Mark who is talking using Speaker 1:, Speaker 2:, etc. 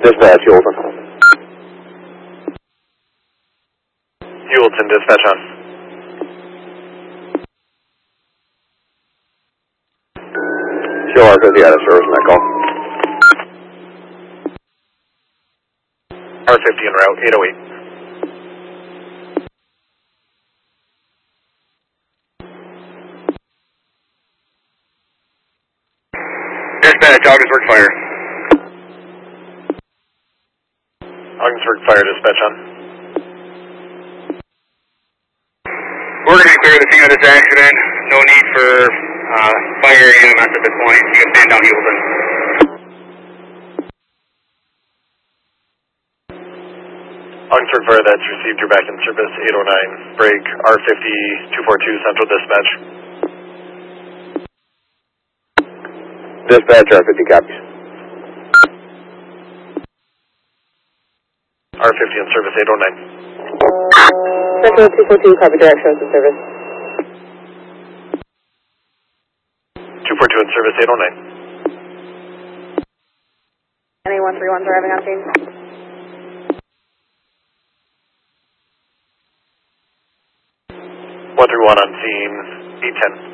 Speaker 1: Dispatch, Hewlton.
Speaker 2: Hewlton, dispatch on.
Speaker 1: Show R50 out of service on that call.
Speaker 2: R50 en route, 808. Dispatch, Augsburg Fire. Augsburg Fire, dispatch on. We're going to clear the scene of this accident. No need for fire EMS at this point. You can stand down, Hewlton. Augsburg Fire, that's received. You're back in service, 809. Break, R50, 242, Central Dispatch.
Speaker 1: Dispatch, R50 copies.
Speaker 2: R50 in service, 809.
Speaker 3: Central 242, copy direction to service.
Speaker 2: 242 in service, 809.
Speaker 3: Any 131 arriving on scene?
Speaker 2: 131 on scene, 810.